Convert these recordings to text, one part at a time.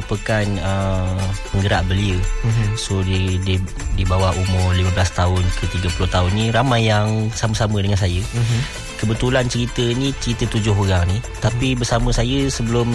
merupakan penggerak belia. So di bawah umur 15 tahun ke 30 tahun ni ramai yang sama-sama dengan saya. Kebetulan cerita ni cerita 7 orang ni, tapi bersama saya sebelum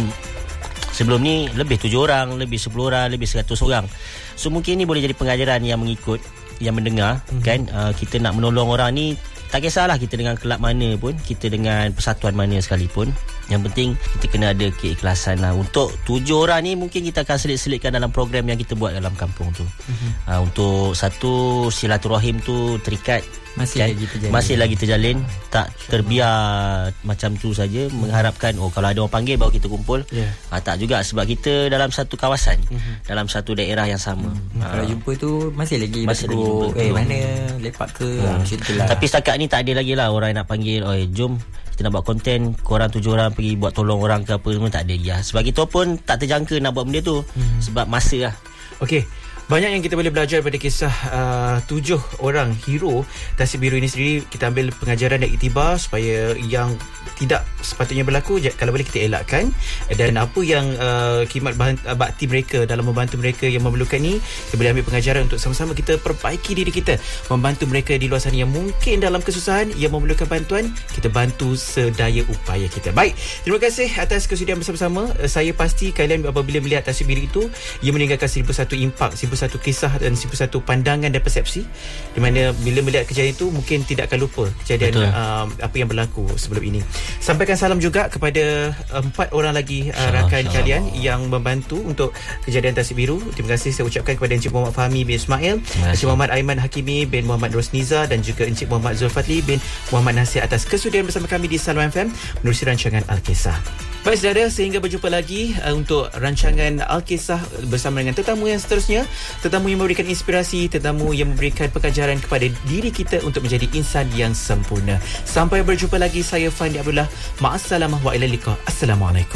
ni lebih 7 orang, lebih 10 orang, lebih 100 orang. So mungkin ni boleh jadi pengajaran yang mengikut, yang mendengar kan. Kita nak menolong orang ni, tak kisahlah kita dengan kelab mana pun, kita dengan persatuan mana sekalipun, yang penting kita kena ada keikhlasan lah. Untuk 7 orang ni mungkin kita akan selit-selitkan dalam program yang kita buat dalam kampung tu. Untuk satu, silaturahim tu terikat, masih lagi terjalin, tak terbiar macam tu saja mengharapkan kalau ada orang panggil baru kita kumpul. Tak juga, sebab kita dalam satu kawasan, dalam satu daerah yang sama. Kalau jumpa tu masih lagi jumpa, mana lepak ke macam itulah. Tapi setakat ni tak ada lagi lah orang yang nak panggil, jom kita nak buat konten, korang 7 orang pergi buat tolong orang ke apa, semua tak ada lagi lah. Sebab kita pun tak terjangka nak buat benda tu, sebab masa lah. Okey, banyak yang kita boleh belajar daripada kisah 7 orang hero Tasik Biru ini sendiri. Kita ambil pengajaran dan iktibar supaya yang tidak sepatutnya berlaku kalau boleh kita elakkan, dan apa yang khidmat bakti mereka dalam membantu mereka yang memerlukan ni, kita boleh ambil pengajaran untuk sama-sama kita perbaiki diri kita, membantu mereka di luar sana yang mungkin dalam kesusahan, yang memerlukan bantuan, kita bantu sedaya upaya kita. Baik, terima kasih atas kesudian bersama-sama. Saya pasti kalian apabila melihat Tasik Biru itu, ia meninggalkan 1001 impak, 1001 kisah dan 1001 pandangan dan persepsi, di mana bila melihat kejadian itu mungkin tidak akan lupa kejadian apa yang berlaku sebelum ini. Sampaikan salam juga kepada 4 orang lagi rakan kalian yang membantu untuk kejadian Tasik Biru. Terima kasih saya ucapkan kepada Encik Muhammad Fahmi bin Ismail, Encik Muhammad Aiman Hakimi bin Muhammad Rosniza, dan juga Encik Muhammad Zulfatli bin Muhammad Nasir atas kesudian bersama kami di Salam FM menerusi rancangan Al-Kisah. Baik saudara, sehingga berjumpa lagi untuk rancangan Al-Kisah bersama dengan tetamu yang seterusnya, tetamu yang memberikan inspirasi, tetamu yang memberikan pengajaran kepada diri kita untuk menjadi insan yang sempurna. Sampai berjumpa lagi, saya Fandi Abdullah. Ma'assalamah wa ila liqa. Assalamualaikum.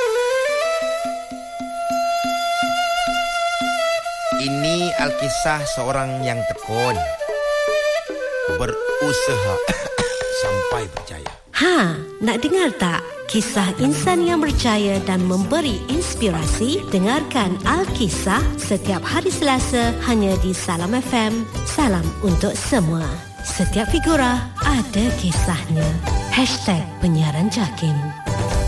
Ini Al-Kisah seorang yang tekun, berusaha sampai berjaya. Nak dengar tak? Kisah insan yang berjaya dan memberi inspirasi? Dengarkan Al-Kisah setiap hari Selasa hanya di Salam FM. Salam untuk semua. Setiap figura ada kisahnya. #penyiaran JAKIM.